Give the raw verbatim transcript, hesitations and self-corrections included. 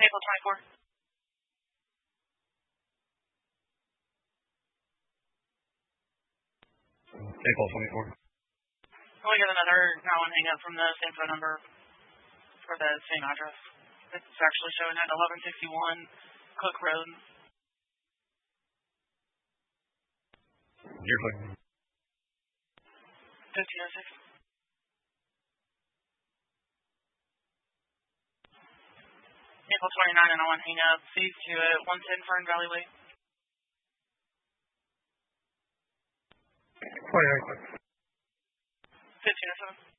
April twenty-four. April twenty-four. We got another nine one hang up from the same phone number for the same address. It's actually showing at eleven sixty-one Cook Road. You're clear. fifteen oh six. April twenty-nine and I want to hang up. Please to it. one ten Fern Valley Way. twenty-nine. fifteen oh seven.